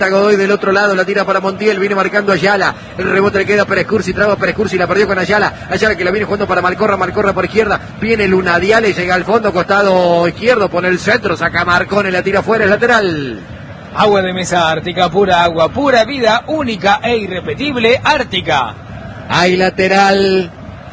Godoy del otro lado, la tira para Montiel, viene marcando Ayala, el rebote le queda a Pérez Cursi, traba Pérez Cursi, la perdió con Ayala, Ayala que la viene jugando para Malcorra por izquierda, viene Lunadiale, llega al fondo, costado izquierdo, pone el centro, saca Marcone, la tira fuera, es lateral. Agua de mesa Ártica, pura agua, pura vida, única e irrepetible, Ártica. Hay lateral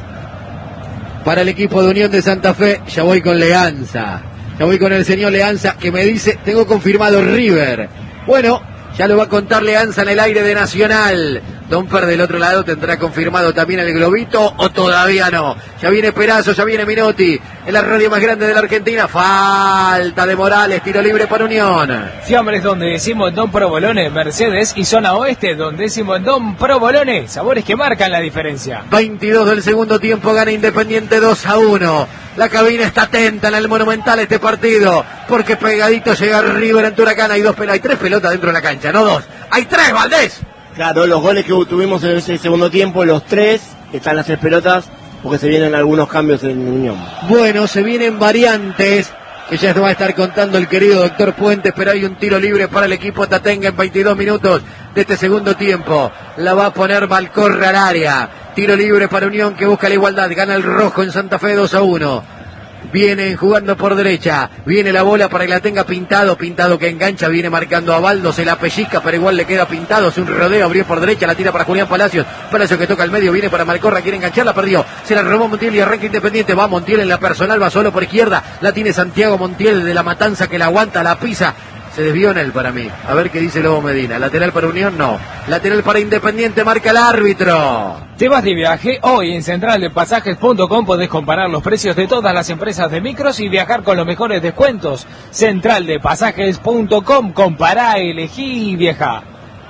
para el equipo de Unión de Santa Fe, ya voy con Leanza, ya voy con el señor Leanza que me dice, tengo confirmado River. Bueno, ya lo va a contar Leanza en el aire de Nacional. Domper del otro lado tendrá confirmado también el globito o todavía no. Ya viene Perazo, ya viene Minotti. En la radio más grande de la Argentina. Falta de Morales, tiro libre para Unión. Fiambres donde decimos Don Provolone, Mercedes y zona oeste donde decimos Don Provolone. Sabores que marcan la diferencia. 22 del segundo tiempo, gana Independiente 2-1. La cabina está atenta en el Monumental este partido, porque pegadito llega River en Huracán. Hay tres pelotas dentro de la cancha, no dos. Hay tres, Valdés. Claro, los goles que tuvimos en ese segundo tiempo, los tres, están las tres pelotas, porque se vienen algunos cambios en Unión. Bueno, se vienen variantes, que ya se va a estar contando el querido doctor Puentes, pero hay un tiro libre para el equipo Tatenga en 22 minutos de este segundo tiempo. La va a poner Malcorra al área. Tiro libre para Unión que busca la igualdad. Gana el rojo en Santa Fe 2-1. Vienen jugando por derecha. Viene la bola para que la tenga Pintado. Pintado que engancha. Viene marcando a Baldo. Se la pellizca, pero igual le queda Pintado. Hace un rodeo. Abrió por derecha. La tira para Julián Palacios. Palacios que toca al medio. Viene para Malcorra. Quiere enganchar. La perdió. Se la robó Montiel y arranca Independiente. Va Montiel en la personal. Va solo por izquierda. La tiene Santiago Montiel de la Matanza que la aguanta. La pisa. Se desvió en él para mí. A ver qué dice Lobo Medina. Lateral para Unión, no. Lateral para Independiente, marca el árbitro. Te vas de viaje. Hoy en centraldepasajes.com podés comparar los precios de todas las empresas de micros y viajar con los mejores descuentos. Centraldepasajes.com. Compará, elegí y viaja.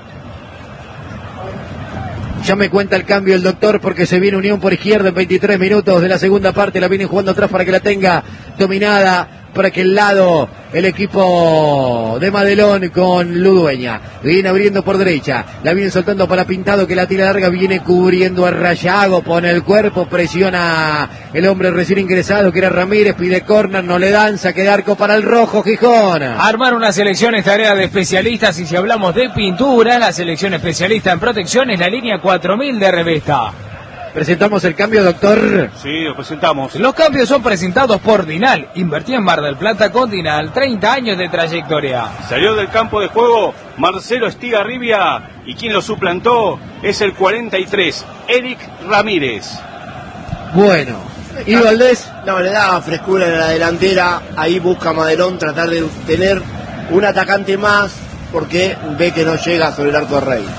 Ya me cuenta el cambio el doctor porque se viene Unión por izquierda en 23 minutos de la segunda parte. La vienen jugando atrás para que la tenga dominada. Por aquel lado el equipo de Madelón con Ludueña. Viene abriendo por derecha. La viene soltando para Pintado que la tira larga. Viene cubriendo a Rayago. Pone el cuerpo. Presiona el hombre recién ingresado que era Ramírez. Pide córner. No le dan. Saque de arco para el rojo Gijón. Armar una selección es tarea de especialistas. Y si hablamos de pintura, la selección especialista en protección es la línea 4000 de Revesta. ¿Presentamos el cambio, doctor? Sí, lo presentamos. Los cambios son presentados por Dinal. Invertí en Mar del Plata con Dinal. 30 años de trayectoria. Salió del campo de juego Marcelo Estigarribia y quien lo suplantó es el 43, Eric Ramírez. Bueno, ¿y Valdés? No, le da frescura en la delantera. Ahí busca Madelón tratar de tener un atacante más porque ve que no llega sobre el arco de Rey.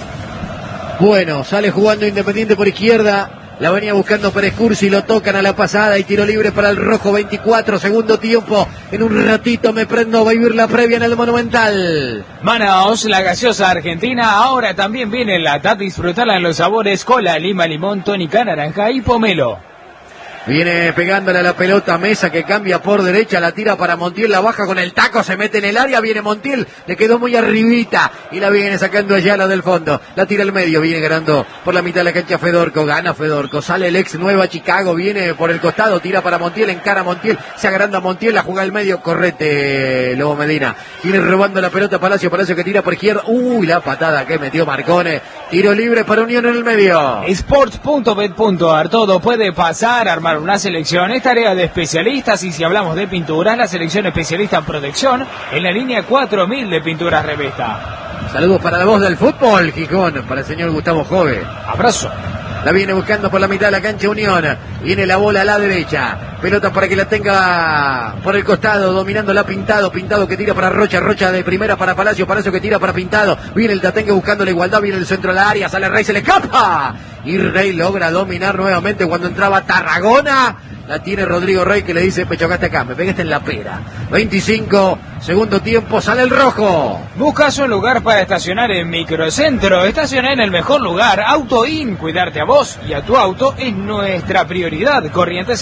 Bueno, sale jugando Independiente por izquierda. La venía buscando Pérez Cursi, lo tocan a la pasada y tiro libre para el rojo, 24, segundo tiempo. En un ratito me prendo, va a vivir la previa en el Monumental. Manaos, la gaseosa argentina, ahora también viene en lata. Disfrutarla en los sabores cola, lima, limón, tónica, naranja y pomelo. Viene pegándole a la pelota Mesa que cambia por derecha, la tira para Montiel, la baja con el taco, se mete en el área, viene Montiel, le quedó muy arribita y la viene sacando Ayala del fondo, la tira al medio, viene ganando por la mitad de la cancha Fedorco, gana Fedorco, sale el ex Nueva Chicago, viene por el costado, tira para Montiel, encara a Montiel, se agranda Montiel, la juega al medio, correte Lobo Medina, viene robando la pelota Palacio que tira por izquierda, la patada que metió Marcone, tiro libre para Unión en el medio. Sports.bet.ar, todo puede pasar, armar una selección es tarea de especialistas y si hablamos de pinturas, la selección especialista en protección en la línea 4000 de pinturas Revesta. Saludos para la voz del fútbol, Gijón, para el señor Gustavo Jove. Abrazo. La viene buscando por la mitad de la cancha Unión. Viene la bola a la derecha. Pelota para que la tenga por el costado. Dominándola Pintado. Pintado que tira para Rocha. Rocha de primera para Palacio. Palacio que tira para Pintado. Viene el Tatengue buscando la igualdad. Viene el centro de la área. Sale Rey. Se le escapa. Y Rey logra dominar nuevamente cuando entraba Tarragona. La tiene Rodrigo Rey que le dice: me chocaste acá, me pegaste en la pera. 25, segundo tiempo, sale el rojo. ¿Buscas un lugar para estacionar en Microcentro? Estacionar en el mejor lugar. AutoIn, cuidarte a vos y a tu auto es nuestra prioridad. Corrientes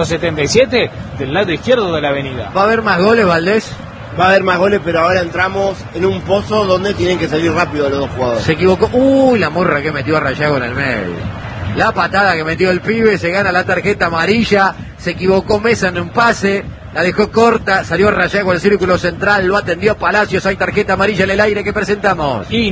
677 del lado izquierdo de la avenida. ¿Va a haber más goles, Valdés? Va a haber más goles, pero ahora entramos en un pozo donde tienen que salir rápido los dos jugadores. Se equivocó. La morra que metió a Rayago en el medio. La patada que metió el pibe, se gana la tarjeta amarilla, se equivocó Mesa en un pase, la dejó corta, salió Rayago al círculo central, lo atendió Palacios, hay tarjeta amarilla en el aire que presentamos.